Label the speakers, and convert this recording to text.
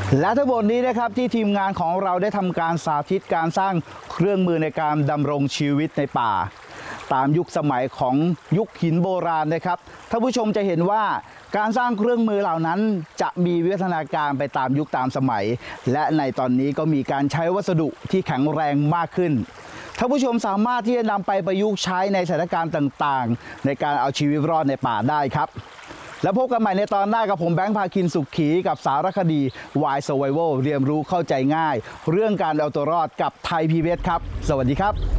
Speaker 1: และทั้งหมดนี้นะครับที่ทีมงานของเราได้ทำการสาธิตการสร้างเครื่องมือในการดำรงชีวิตในป่าตามยุคสมัยของยุคหินโบราณนะครับท่านผู้ชมจะเห็นว่าการสร้างเครื่องมือเหล่านั้นจะมีวิวัฒนาการไปตามยุคตามสมัยและในตอนนี้ก็มีการใช้วัสดุที่แข็งแรงมากขึ้นท่านผู้ชมสามารถที่จะนำไปประยุกต์ใช้ในสถานการณ์ต่างๆในการเอาชีวิตรอดในป่าได้ครับแล้วพบกันใหม่ในตอนหน้ากับผมแบงค์ภาคินสุขขีกับสารคดี Wild Survival เรียนรู้เข้าใจง่ายเรื่องการเอาตัวรอดกับไทย PBS ครับสวัสดีครับ